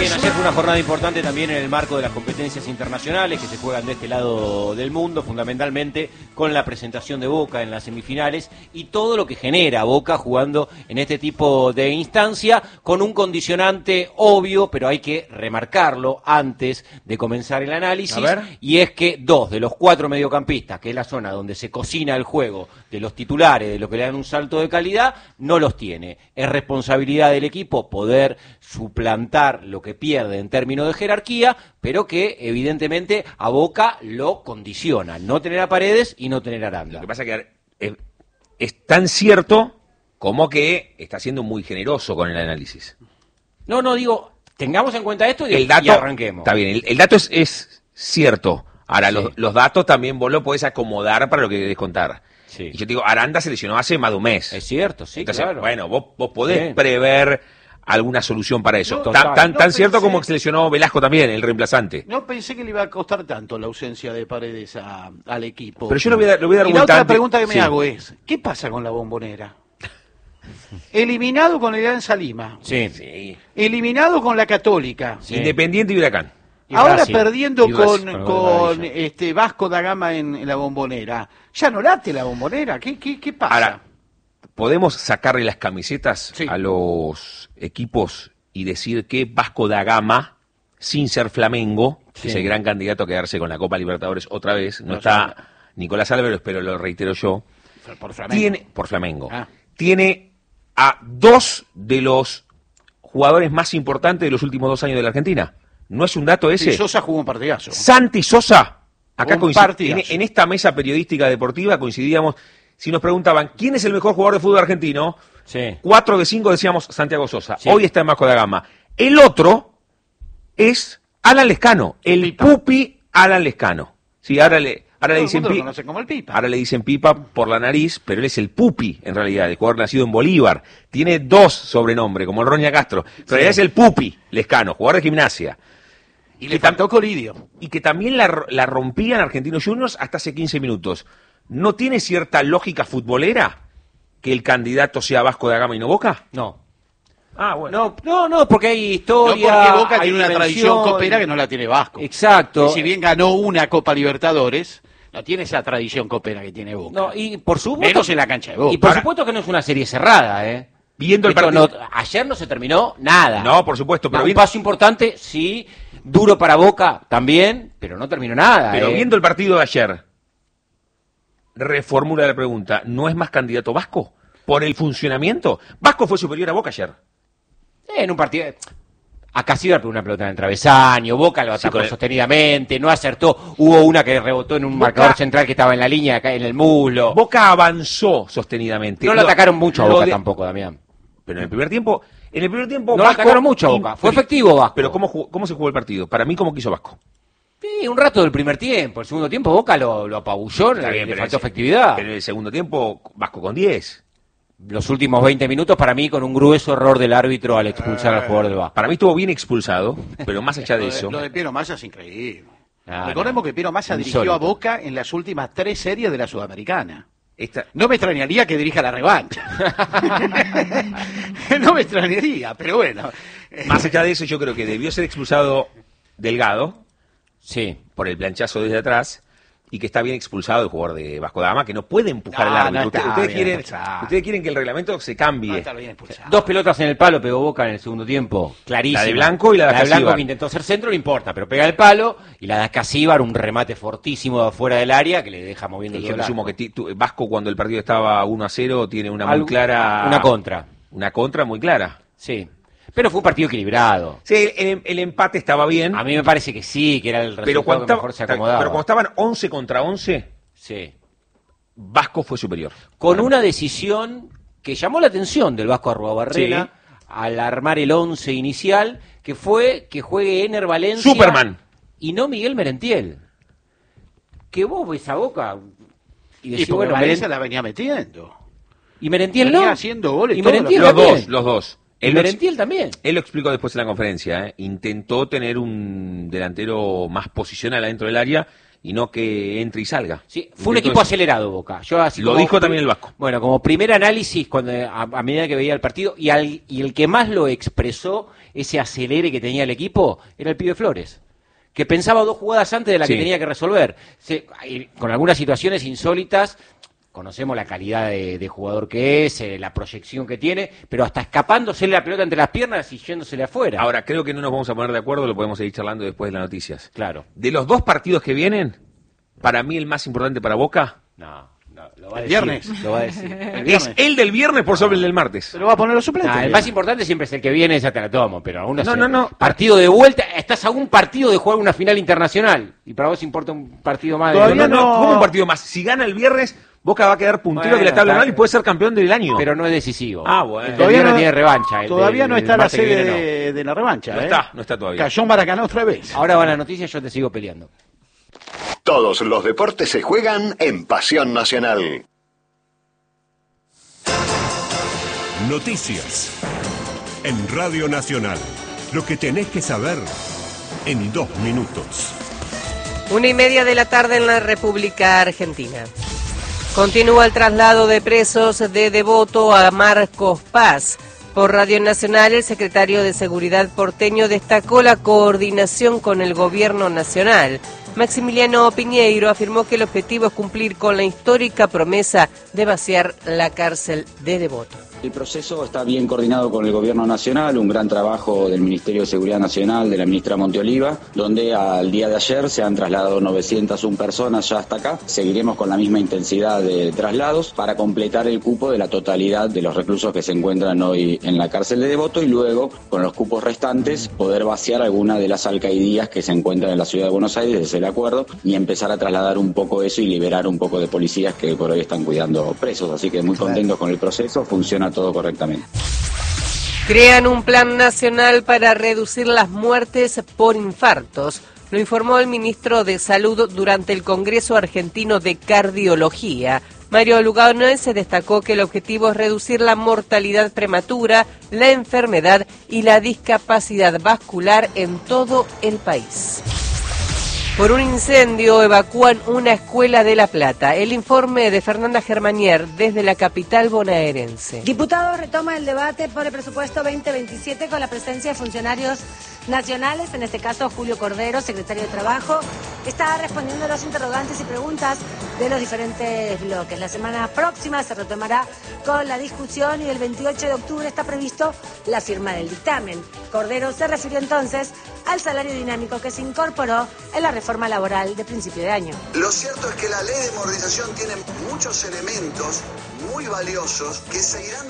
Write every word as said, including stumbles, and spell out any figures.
Bien, ayer fue una jornada importante también en el marco de las competencias internacionales que se juegan de este lado del mundo, fundamentalmente con la presentación de Boca en las semifinales y todo lo que genera Boca jugando en este tipo de instancia, con un condicionante obvio, pero hay que remarcarlo antes de comenzar el análisis, y es que dos de los cuatro mediocampistas, que es la zona donde se cocina el juego de los titulares, de lo que le dan un salto de calidad, no los tiene. Es responsabilidad del equipo poder suplantar lo que pierde en términos de jerarquía, pero que evidentemente a Boca lo condiciona, no tener a Paredes y no tener a Aranda. Lo que pasa es que es, es tan cierto como que está siendo muy generoso con el análisis. No, no, digo, tengamos en cuenta esto y, el dato, y arranquemos. Está bien, el, el dato es, es cierto. Ahora, sí. los, los datos también vos lo podés acomodar para lo que querés contar. Sí. Y yo te digo, Aranda se lesionó hace más de un mes. Es cierto, sí, Entonces, claro. Bueno, vos, vos podés sí. prever alguna solución para eso. No, tan tan, no tan pensé, cierto como que se lesionó Velasco también, el reemplazante. No pensé que le iba a costar tanto la ausencia de Paredes a, al equipo. Pero yo lo voy a dar, lo voy a dar y un la otra tante. pregunta que me sí. hago es, ¿qué pasa con la Bombonera? Eliminado con el Alianza Lima. Sí. sí. Eliminado con la Católica. Sí. Independiente y Huracán. Y Ahora Brasil. perdiendo y con, con, con este Vasco da Gama en, en la Bombonera. ¿Ya no late la Bombonera? ¿Qué, qué, qué pasa? Ahora, ¿podemos sacarle las camisetas sí. a los equipos y decir que Vasco da Gama, sin ser Flamengo, sí. que es el gran candidato a quedarse con la Copa Libertadores otra vez, no, no está no. Nicolás Álvarez, pero lo reitero yo, por Flamengo, tiene, por Flamengo ah. tiene a dos de los jugadores más importantes de los últimos dos años de la Argentina. ¿No es un dato ese? Sí, Sosa jugó un partidazo. Santi Sosa, acá coincidimos, en, en esta mesa periodística deportiva coincidíamos, si nos preguntaban quién es el mejor jugador de fútbol argentino, sí. cuatro de cinco decíamos Santiago Sosa. Sí. Hoy está en Vasco da Gama. El otro es Alan Lescano, el Pipa. Pupi Alan Lescano. Sí, ahora le, ahora le dicen Pipa. Como el Pipa. Ahora le dicen Pipa por la nariz, pero él es el Pupi en realidad, el jugador nacido en Bolívar. Tiene dos sobrenombres, como el Roña Castro. Pero en realidad es el Pupi Lescano, jugador de Gimnasia. Y le faltó Colidio. Y que también la, la rompían Argentinos Juniors hasta hace quince minutos. ¿No tiene cierta lógica futbolera que el candidato sea Vasco da Gama y no Boca? No. Ah, bueno. No, no, no, porque hay historia. No, porque Boca hay tiene una tradición copera que no la tiene Vasco. Exacto. Y si bien ganó una Copa Libertadores, no tiene esa tradición copera que tiene Boca. No, y por supuesto. Menos en la cancha de Boca. Y por Ahora, supuesto que no es una serie cerrada, ¿eh? Viendo el Esto partido. No, ayer no se terminó nada. No, por supuesto, pero no, viendo... un paso importante, sí. Duro para Boca también, pero no terminó nada. Pero ¿eh? viendo el partido de ayer, reformula la pregunta, ¿no es más candidato Vasco? ¿Por el funcionamiento? Vasco fue superior a Boca ayer. En un partido... Acá sí pegó una pelota en el travesaño, Boca lo atacó sí, sostenidamente, no acertó, hubo una que rebotó en un Boca, marcador central que estaba en la línea, acá en el muslo. Boca avanzó sostenidamente. No lo, lo atacaron mucho a Boca de... tampoco, Damián. Pero en el primer tiempo... En el primer tiempo no Vasco... lo atacaron mucho a Boca, fue efectivo Vasco. Pero ¿cómo, jugó, ¿cómo se jugó el partido? Para mí, ¿cómo quiso Vasco? Sí, un rato del primer tiempo. El segundo tiempo Boca lo, lo apabulló, le, le faltó efectividad. Pero en el segundo tiempo Vasco con diez. Los últimos veinte minutos para mí con un grueso error del árbitro al expulsar uh, al jugador del Vasco. Para mí estuvo bien expulsado, pero más allá de eso... Lo de Piero Massa es increíble. Ah, Recordemos no. que Piero Massa dirigió Insólito. a Boca en las últimas tres series de la Sudamericana. Esta... No me extrañaría que dirija la revancha. No me extrañaría, pero bueno. Más allá de eso, yo creo que debió ser expulsado Delgado, sí, por el planchazo desde atrás, y que está bien expulsado el jugador de Vasco da Gama, que no puede empujar no, al árbitro. No ustedes, ustedes, quieren, ustedes quieren que el reglamento se cambie. No está bien expulsado. Dos pelotas en el palo pegó Boca en el segundo tiempo, clarísima. La de Blanco y la de La de Blanco Acasíbar. que intentó hacer centro, no importa, pero pega el palo, y la de Acasíbar, un remate fortísimo de afuera del área que le deja moviendo Y el yo presumo que tu, Vasco, cuando el partido estaba uno a cero, tiene una Algo, muy clara... Una contra. Una contra muy clara. Sí. Pero fue un partido equilibrado. Sí, el, el empate estaba bien. A mí me parece que sí, que era el resultado pero cuando que mejor se acomodaba. Pero cuando estaban once contra once, sí. Vasco fue superior. Con una decisión que llamó la atención del Vasco Arruabarrena sí. al armar el once inicial, que fue que juegue Ener Valencia Superman. Y no Miguel Merentiel. Que vos ves a Boca y decís, y bueno, Valencia Merent... la venía metiendo. Y Merentiel venía no. haciendo goles y todos Merentiel los, también. dos, los dos. Y Él Merentiel también. Él lo explicó después en la conferencia. ¿eh? Intentó tener un delantero más posicional adentro del área y no que entre y salga. Sí, fue un equipo acelerado Boca. Yo así lo como, dijo también el Vasco. Bueno, como primer análisis, cuando a, a medida que veía el partido, y, al, y el que más lo expresó ese acelere que tenía el equipo, era el pibe Flores, que pensaba dos jugadas antes de la sí. que tenía que resolver. Se, con algunas situaciones insólitas, conocemos la calidad de, de jugador que es, eh, la proyección que tiene, pero hasta escapándose la pelota entre las piernas y yéndosele afuera. Ahora, creo que no nos vamos a poner de acuerdo, lo podemos seguir charlando después de las noticias. Claro. De los dos partidos que vienen, para mí el más importante para Boca... No. No, lo va a el decir, viernes. Lo va a decir. El es el del viernes por sobre el del martes. Pero va a poner los suplentes. Nah, el más importante siempre es el que viene, ya te la tomo, pero aún no, no, no, no. Partido de vuelta, estás a un partido de jugar una final internacional. Y para vos importa un partido más. Todavía de... no, no, ¿cómo un partido más? Si gana el viernes, Boca va a quedar puntero bueno, de la tabla anual y puede ser campeón del año. Pero no es decisivo. Ah, bueno. Todavía no tiene revancha. El todavía del, no está la sede viene, de, no. de la revancha. No ¿eh? está, no está todavía. Cayó Maracaná otra vez. Ahora van las noticias, yo te sigo peleando. Todos los deportes se juegan en Pasión Nacional. Noticias en Radio Nacional. Lo que tenés que saber en dos minutos. Una y media de la tarde en la República Argentina. Continúa el traslado de presos de Devoto a Marcos Paz. Por Radio Nacional, el secretario de Seguridad porteño destacó la coordinación con el gobierno nacional. Maximiliano Piñeiro afirmó que el objetivo es cumplir con la histórica promesa de vaciar la cárcel de Devoto. El proceso está bien coordinado con el Gobierno Nacional, un gran trabajo del Ministerio de Seguridad Nacional, de la ministra Monteoliva, donde al día de ayer se han trasladado novecientas una personas ya hasta acá. Seguiremos con la misma intensidad de traslados para completar el cupo de la totalidad de los reclusos que se encuentran hoy en la cárcel de Devoto y luego, con los cupos restantes, poder vaciar alguna de las alcaidías que se encuentran en la ciudad de Buenos Aires, desde el acuerdo, y empezar a trasladar un poco eso y liberar un poco de policías que por hoy están cuidando presos. Así que muy contentos con el proceso, funciona todo correctamente. Crean un plan nacional para reducir las muertes por infartos. Lo informó el ministro de Salud durante el Congreso Argentino de Cardiología. Mario Lugano se destacó que el objetivo es reducir la mortalidad prematura, la enfermedad y la discapacidad vascular en todo el país. Por un incendio evacúan una escuela de La Plata. El informe de Fernanda Germanier desde la capital bonaerense. Diputados retoma el debate por el presupuesto veinte veintisiete con la presencia de funcionarios nacionales, en este caso Julio Cordero, secretario de Trabajo, está respondiendo a los interrogantes y preguntas de los diferentes bloques. La semana próxima se retomará con la discusión y el veintiocho de octubre está previsto la firma del dictamen. Cordero se refirió entonces al salario dinámico que se incorporó en la reforma laboral de principio de año. Lo cierto es que la ley de modernización tiene muchos elementos muy valiosos que seguirán